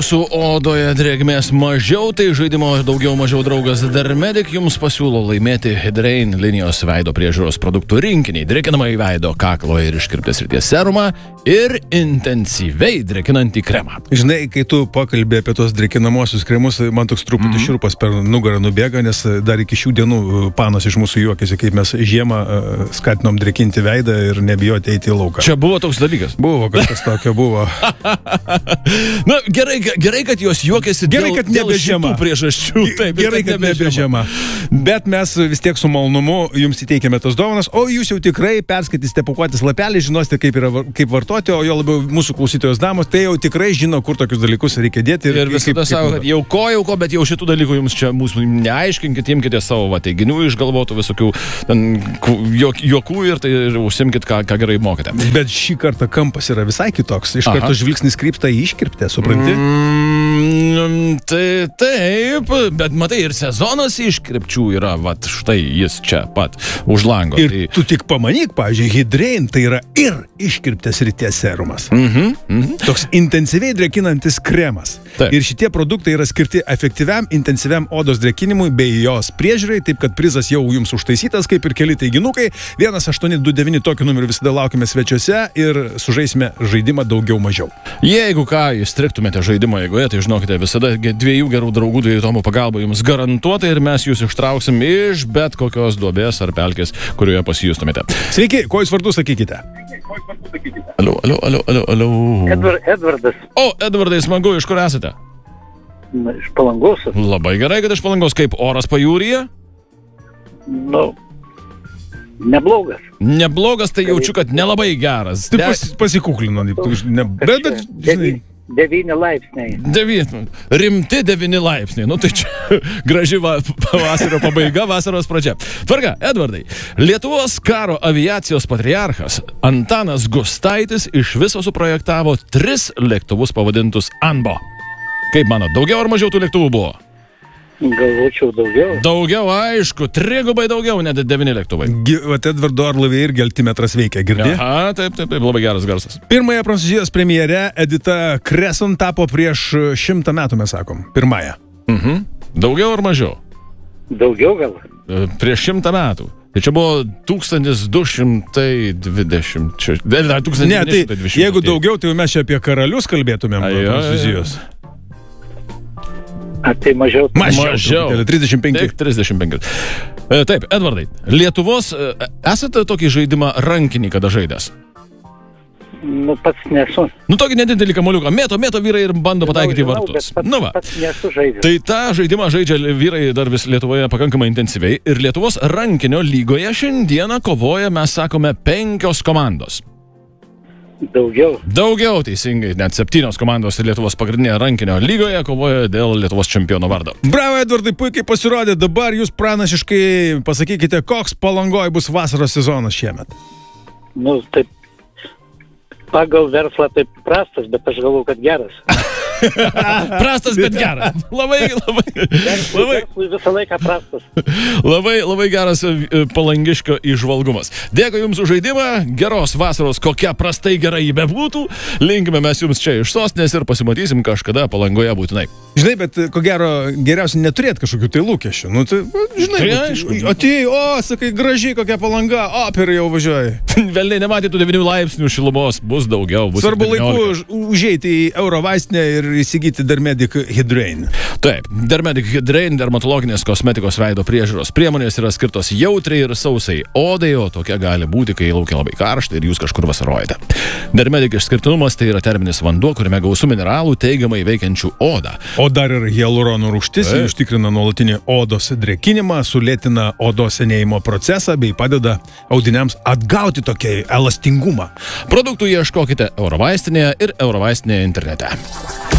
jūsų odoje drėgmės mažiau, tai žaidimo daugiau mažiau draugas Dermedic jums pasiūlo laimėti Hydrain linijos veido priežiūros produktų rinkinį, drėkinamą į veido, kaklo ir iškirptės srities serumą ir intensyviai drėkinantį kremą. Žinai, kai tu pakalbė apie tos drėkinamosius kremus, man toks truputį šiurpas per nugarą nubėga, nes dar iki šių dienų panas iš mūsų juokėsi, kaip mes žiemą skatinom drėkinti veidą ir nebijoti eiti į lauką. Čia buvo toks dalykas? Buvo, kažkas tokio buvo. Na, gerai, kad jos juokėsi dėl šitų priežasčių. Taip, gerai, kad nebežiema. Bet mes vis tiek su malonumu jums įteikėme tas dovanas, o jūs jau tikrai perskaitysite pakuotės lapelį, žinosite, kaip vartoti, o jo labiau mūsų klausytojos damos, tai jau tikrai žino, kur tokius dalikus reikia dėti. Ir visada savo, kad jau ko, bet jau šitų dalykų jums čia mūsų neaiškinkit, imkite savo teiginių išgalvotų visokių juokų ir užsimkit, ką gerai mokate. Bet šį kartą kampas yra visai kitoks. Iš karto žvilgsnis krypsta į iškirptę, supranti? Tai taip, bet matai, ir sezonas iškirpčių yra, vat štai jis čia pat už lango. Ir tu tik pamanyk, pavyzdžiui, Hydrain tai yra ir iškirptės srities serumas. Toks intensyviai drėkinantis kremas. Taip. Ir šitie produktai yra skirti efektyviam, intensyviam odos drėkinimui bei jos priežiūrai, taip kad prizas jau jums užtaisytas, kaip ir keli teiginukai. 1829 tokiu numeriu visada laukime svečiuose ir sužaisime žaidimą daugiau mažiau. Jeigu ką, įstriktumėte žaidimo eigoje, tai žinokite, visada dviejų gerų draugų, dviejų tomų pagalba jums garantuota ir mes jūs ištrauksim iš bet kokios duobės ar pelkės, kurioje pasijustumėte. Sveiki, ko jūs vardu sakykite? Alio. Edvardas. O, Edvardai, smagu, iš kur esate? Iš Palangos. Labai gerai, kad iš Palangos. Kaip oras pajūryje? Nu, neblogas. Neblogas, tai jaučiu, kad nelabai geras. Tai pasikuklino. Bet, žinai... 9 laipsniai. Rimti 9 laipsniai. Nu tai čia graži pavasario pabaiga, vasaros pradžia. Tvarka, Edvardai. Lietuvos karo aviacijos patriarchas Antanas Gustaitis iš viso suprojektavo 3 lėktuvus pavadintus Anbo. Kaip manot, daugiau ar mažiau tų lėktuvų buvo? Galvočiau daugiau. Daugiau, aišku, 3 daugiau, net 9 lėktuvai. Vat Edvardo orlaiviai irgi altimetras veikia, girdi? Aha, taip, labai geras garsas. Pirmąją Prancūzijos premjerę Edita Cresson tapo prieš 100 metų, mes sakom. Pirmąją. Daugiau ar mažiau? Daugiau gal. Prieš 100 metų. Tai čia buvo 1220. Ne, tai jeigu daugiau, tai mes čia apie karalius kalbėtumėm Prancūzijos. Tai mažiau. 35. Tik 35. Taip, Edvardai, Lietuvos, esate tokį žaidimą rankinį kada žaidęs? Nu, pats nesu. Nu, tokį nedidelį kamuoliuką. Mėto vyrai ir bando pataikyti į vartus. Nu, va. Pats nesu žaidęs. Tai tą žaidimą žaidžia vyrai dar vis Lietuvoje pakankamai intensyviai. Ir Lietuvos rankinio lygoje šiandieną kovoja, mes sakome, 5 komandos. Daugiau, teisingai. Net 7 komandos Lietuvos pagrindinėje rankinio lygoje kovoja dėl Lietuvos čempiono vardo. Bravo, Edvardai, puikiai pasirodė. Dabar jūs pranašiškai pasakykite, koks Palangoj bus vasaros sezonas šiemet. Nu, taip, pagal verslą taip prastas, bet aš galvoju, kad geras. Prastas, bet geras. Labai visą laiką prastas. Labai geras palangiškio įžvalgumas. Dėkui jums už žaidimą, geros vasaros, kokia prastai gerai jį bebūtų. Linkime mes jums čia iš sostinės ir pasimatysim kažkada Palangoje būtinai. Žinai, bet ko gero geriausia neturėti kažkokių tai lūkesčių. Nu, tai, žinai, atėjai, sakai, gražiai kokia Palanga, per jau važiuoji. Velniai nematytų 9 laipsnių šilumos, bus daugiau, bus 17. Svarbu laiku užeiti į Eurovaistinę ir įsigyti Dermedic Hydrain. Taip, Dermedic Hydrain dermatologinės kosmetikos veido priežiūros priemonės yra skirtos jautriai ir sausai odai, o tokia gali būti, kai laukia labai karšta ir jūs kažkur vasarojate. Dermedic išskirtinumas tai yra terminis vanduo, kuriame gausu mineralų teigiamai veikiančių odą. O dar ir hialurono rūgštis, užtikrina nuolatinį odos drėkinimą, sulėtina odos senėjimo procesą bei padeda audiniams atgauti tokį elastingumą. Produktų ieškokite Eurovaistinėje ir Eurovaistinėje internete.